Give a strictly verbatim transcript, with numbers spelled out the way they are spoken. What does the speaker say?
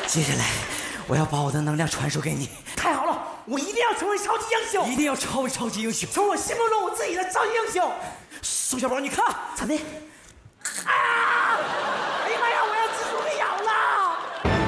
接下来，我要把我的能量传授给你。 太好了，我一定要成为超级英雄， 一定要成为超级英雄， 成为我心目中我自己的超级英雄。 宋小宝，你看， 咋的？